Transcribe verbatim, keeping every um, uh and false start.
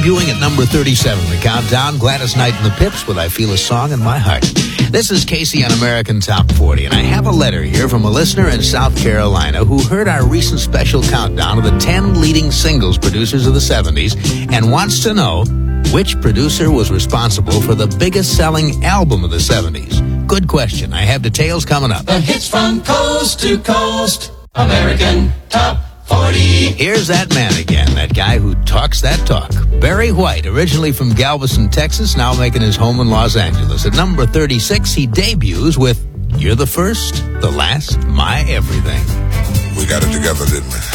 debuting at number thirty-seven. The countdown, Gladys Knight and the Pips with I Feel a Song in My Heart. This is Casey on American Top forty, and I have a letter here from a listener in South Carolina who heard our recent special countdown of the ten leading singles producers of the seventies and wants to know which producer was responsible for the biggest selling album of the seventies. Good question. I have details coming up. The hits from coast to coast, American Top forty. Here's that man again, that guy who talks that talk. Barry White, originally from Galveston, Texas, now making his home in Los Angeles. At number thirty-six, he debuts with You're the First, the Last, My Everything. We got it together, didn't we?